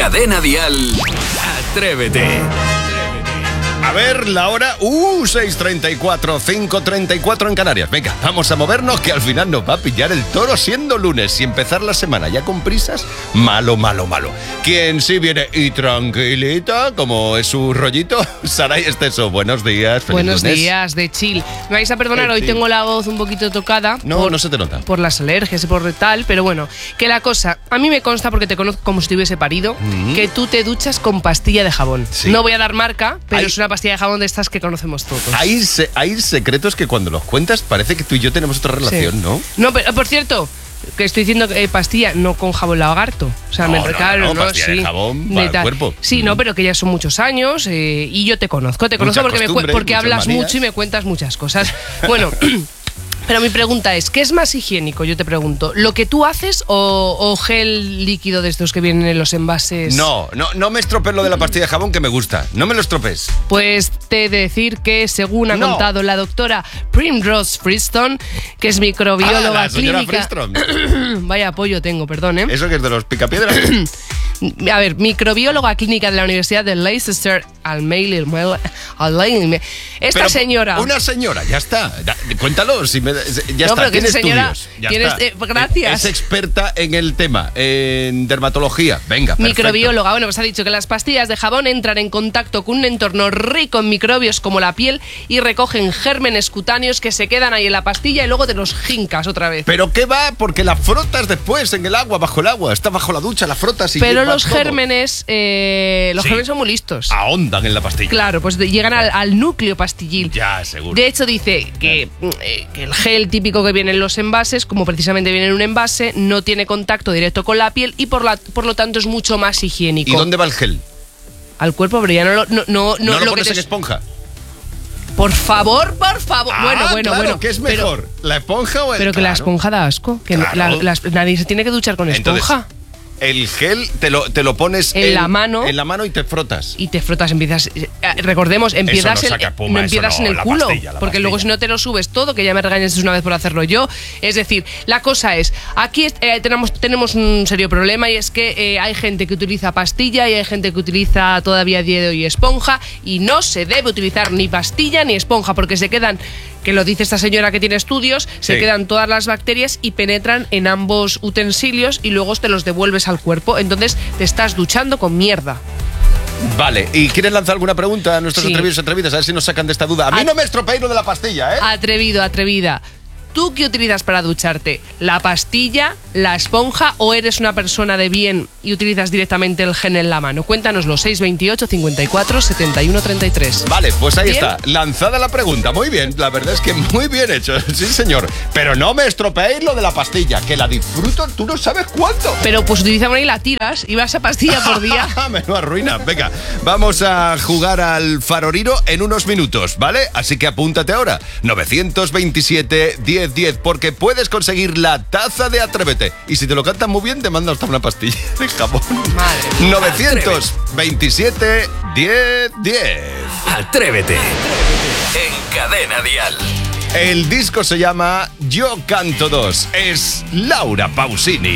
Cadena Dial, Atrévete. A ver, la hora, 6:34, 5:34 en Canarias. Venga, vamos a movernos que al final nos va a pillar el toro siendo lunes y empezar la semana ya con prisas, malo. Quien sí viene y tranquilita, como es su rollito, Saray Esteso. Buenos días, feliz Buenos lunes. días, de chill. Me vais a perdonar, hoy tengo la voz un poquito tocada. No se te nota. Por las alergias y por tal, pero bueno, que la cosa, a mí me consta porque te conozco como si te hubiese parido, que tú te duchas con pastilla de jabón. Sí. No voy a dar marca, pero es una pastilla de jabón de estas que conocemos todos. Hay secretos que cuando los cuentas parece que tú y yo tenemos otra relación, Sí. ¿no? No, pero por cierto, que estoy diciendo pastilla, no con jabón lagarto. O sea, No, pastilla de sí, jabón para el neta. cuerpo. Sí, no, pero que ya son muchos años y yo te conozco Mucha porque, costumbre, porque muchas hablas manías. mucho y me cuentas muchas cosas. Bueno, pero mi pregunta es, ¿qué es más higiénico? Yo te pregunto, ¿lo que tú haces o gel líquido de estos que vienen en los envases? No me estropees lo de la pastilla de jabón que me gusta. No me lo estropees. Pues te he de decir que según ha No. contado la doctora Primrose Freestone, que es microbióloga la señora clínica... Freestone. Vaya apoyo tengo, perdón, ¿eh? ¿Eso que es de los picapiedras? A ver, microbióloga clínica de la Universidad de Leicester, esta Pero señora... Una señora, ya está. Cuéntalo, ya No, está. pero que Tiene esa señora estudios. Ya tiene está. gracias. Es experta en el tema, en dermatología. Venga, perfecto. Microbióloga, bueno, pues ha dicho que las pastillas de jabón entran en contacto con un entorno rico en microbios como la piel y recogen gérmenes cutáneos que se quedan ahí en la pastilla y luego te los jincas otra vez. ¿Pero qué va? Porque la frotas después en el agua, bajo el agua. Está bajo la ducha, la frotas y Pero va los todo. gérmenes, gérmenes son muy listos. Ahondan en la pastilla. Claro, pues llegan al núcleo pastillil. Ya, seguro. De hecho, dice que el gel típico que viene en los envases, como precisamente viene en un envase, no tiene contacto directo con la piel y por lo tanto es mucho más higiénico. ¿Y dónde va el gel? Al cuerpo, pero ya no ¿No lo que pones te- en esponja? Por favor. Bueno. Claro, ¿qué es mejor? ¿La esponja o el...? Pero que la Claro. esponja da asco. Que Claro. nadie se tiene que duchar con Entonces, esponja. el gel te lo pones En la mano. En la mano y te frotas. Y te frotas, recordemos, empiezas, no saca espuma, no empiezas eso en el la culo, pastilla, la porque luego pastilla. si no te lo subes todo, que ya me regañes una vez por hacerlo yo. Es decir, la cosa es, aquí tenemos un serio problema y es que hay gente que utiliza pastilla y hay gente que utiliza todavía a día de hoy esponja y no se debe utilizar ni pastilla ni esponja porque se quedan, que lo dice esta señora que tiene estudios, se Sí. quedan todas las bacterias y penetran en ambos utensilios y luego te los devuelves al cuerpo. Entonces te estás duchando con mierda. Vale, ¿y quieres lanzar alguna pregunta a nuestros Sí. atrevidos y atrevidas? A ver si nos sacan de esta duda. A mí no me estropeéis lo de la pastilla, ¿eh? Atrevido, atrevida. ¿Tú qué utilizas para ducharte? ¿La pastilla, la esponja o eres una persona de bien y utilizas directamente el gel en la mano? Cuéntanoslo, 628 54 71 33. Vale, pues ahí ¿Bien? está, lanzada la pregunta. Muy bien, la verdad es que muy bien hecho, sí señor. Pero no me estropeéis lo de la pastilla, que la disfruto tú no sabes cuánto. Pero pues utilízame y la tiras y vas a pastilla por día. Me lo arruina. Venga, vamos a jugar al faroriro en unos minutos, ¿vale? Así que apúntate ahora. 927 10 10, porque puedes conseguir la taza de Atrévete. Y si te lo cantas muy bien, te mando hasta una pastilla de jabón. Madre mía. 927 10 10. Atrévete. En Cadena Dial. El disco se llama Yo Canto 2. Es Laura Pausini.